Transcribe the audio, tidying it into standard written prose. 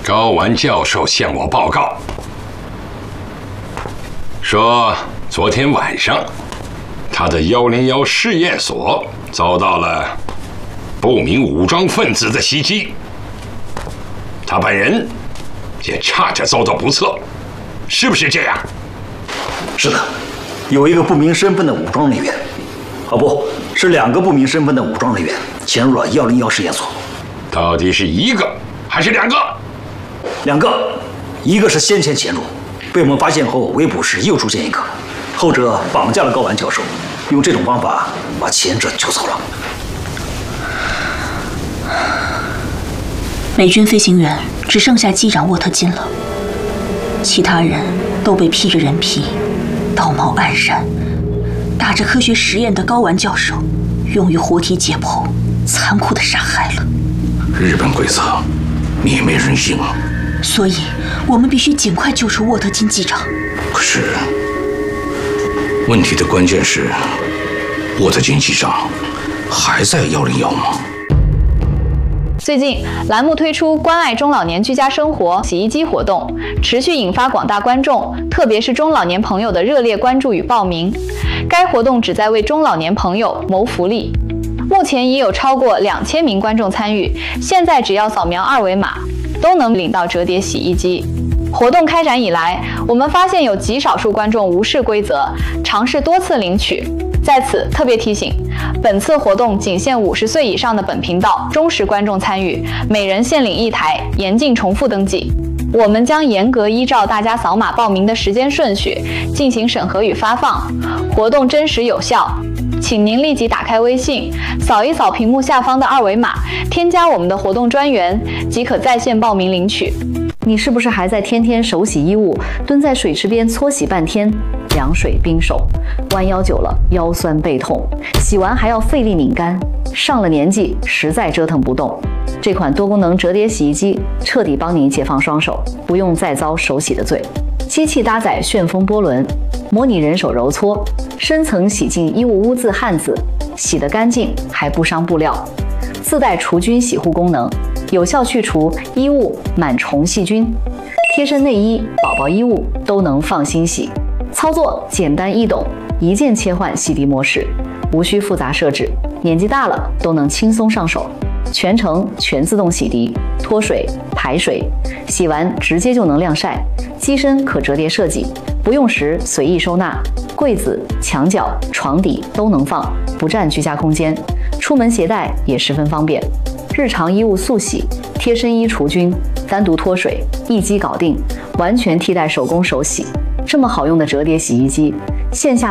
高完教授向我报告，说昨天晚上他的101试验所遭到了不明武装分子的袭击，他本人也差点遭到不测，是不是这样？ 是的，有一个不明身份的武装人员，不是2个不明身份的武装人员潜入了101试验所。 到底是1个还是2个 ？2个，一个是先前潜入，被我们发现后围捕时又出现一个，后者绑架了高完教授，用这种方法把前者救走了。 美军飞行员只剩下机长沃特金了，其他人都被披着人皮，道貌岸然，打着科学实验的高完教授用于活体解剖，残酷地杀害了。 日本规则，灭没人性。 所以，我们必须尽快救出沃特金机长。 可是，问题的关键是，沃特金机长还在101吗？ 最近，栏目推出关爱中老年居家生活洗衣机活动，持续引发广大观众，特别是中老年朋友的热烈关注与报名。该活动旨在为中老年朋友谋福利。目前已有超过2000名观众参与，现在只要扫描2维码，都能领到折叠洗衣机。活动开展以来，我们发现有极少数观众无视规则，尝试多次领取。在此特别提醒，本次活动仅限50岁以上的本频道忠实观众参与，每人限领1台，严禁重复登记。我们将严格依照大家扫码报名的时间顺序进行审核与发放，活动真实有效。请您立即打开微信，扫一扫屏幕下方的2维码，添加我们的活动专员，即可在线报名领取。 你是不是还在天天手洗衣物，蹲在水池边搓洗半天，凉水冰手，弯腰久了腰酸背痛，洗完还要费力拧干，上了年纪实在折腾不动。这款多功能折叠洗衣机彻底帮你解放双手，不用再遭手洗的罪。机器搭载旋风波轮，模拟人手揉搓，深层洗净衣物污渍汗渍，洗得干净还不伤布料。自带除菌洗护功能，有效去除衣物螨虫细菌。贴身内衣、宝宝衣物都能放心洗。操作简单易懂，一键切换洗涤模式，无需复杂设置，年纪大了都能轻松上手。全程全自动洗涤、脱水、排水，洗完直接就能晾晒。机身可折叠设计，不用时随意收纳，柜子、墙角、床底都能放，不占居家空间。出门携带也十分方便。日常衣物速洗、贴身衣除菌、单独脱水，一机搞定，完全替代手工手洗。这么好用的折叠洗衣机，线下